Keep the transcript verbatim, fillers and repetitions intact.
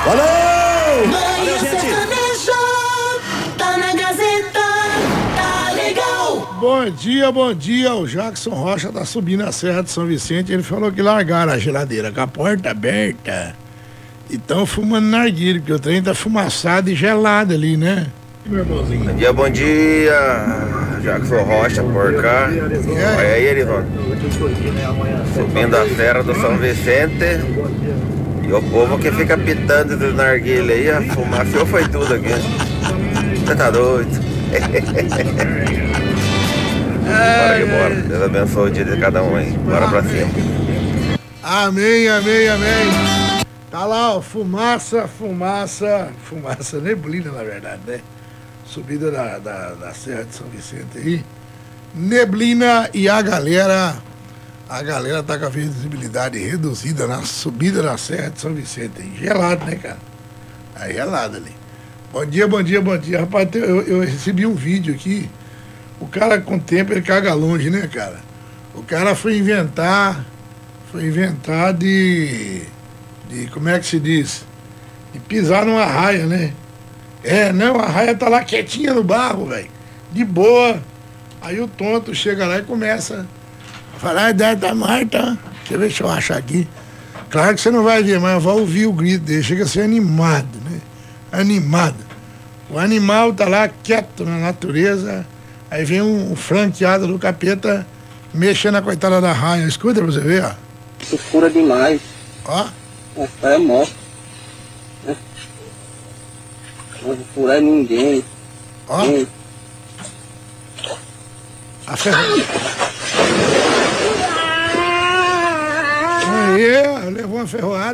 Valeu! Valeu, gente! Tá na Gazeta, tá legal! Bom dia, bom dia. O Jackson Rocha tá subindo a Serra de São Vicente. Ele falou que largaram a geladeira com a porta aberta. E tão fumando narguilha, porque o trem tá fumaçado e gelado ali, né? Meu irmãozinho. Bom dia, bom dia. Jackson Rocha por cá. É. Olha aí, Erizon. Subindo a Serra do São Vicente. E o povo que fica pitando dos narguilha aí, a fumaça foi tudo aqui. Você tá doido? Bora que bora. Deus abençoe o dia de cada um aí. Bora pra cima. Amém, amém, amém. Tá lá, ó, fumaça, fumaça, fumaça, neblina na verdade, né? Subida da, da, da Serra de São Vicente aí. Neblina e a galera, a galera tá com a visibilidade reduzida na subida da Serra de São Vicente aí. Gelado, né, cara? Aí gelado ali. Bom dia, bom dia, bom dia. Rapaz, eu, eu recebi um vídeo aqui. O cara com o tempo ele caga longe, né, cara? O cara foi inventar, foi inventar de, de, como é que se diz? De pisar numa raia, né? É, não, a raia tá lá quietinha no barro, velho. De boa. Aí o tonto chega lá e começa a falar, ah, tá morta. Deixa eu ver se eu achar aqui. Claro que você não vai ver, mas vai ouvir o grito dele. Chega a ser animado, né? Animado. O animal tá lá quieto na natureza. Aí vem um, um franqueado do capeta mexendo na coitada da raia. Escuta pra você ver, ó. Isso fura demais. Ó. Essa é morte. Né? Não vou furar ninguém. Ó. Hein? A ferroada. Aí, levou uma ferroada.